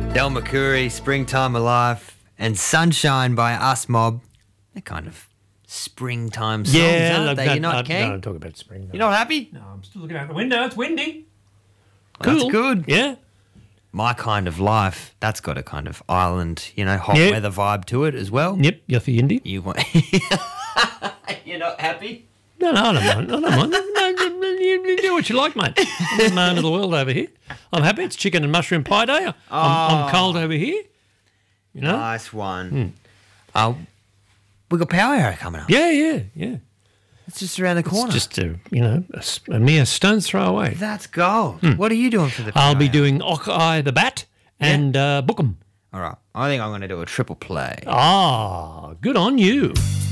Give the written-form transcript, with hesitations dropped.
Del McCoury, Springtime Alive, and Sunshine by Us Mob. They're kind of springtime songs, aren't they? You're not keen? Don't talk about spring. No. You're not happy? No, I'm still looking out the window. It's windy. Well, Cool. that's good. Yeah. My Kind of Life, that's got a kind of island, hot weather vibe to it as well. Yep, Yuffie Indy. You want... You're not happy? No, I don't mind. I don't mind. No, you do what you like, mate. I'm in my own little world over here. I'm happy. It's chicken and mushroom pie day. I'm cold over here. Nice one. We got Power Hour coming up. Yeah. It's just around the corner. It's just a mere stone's throw away. That's gold. What are you doing for the Power I'll be Hour? doing Ockeye the Bat and Bookham. All right. I think I'm going to do a triple play. Ah, good on you.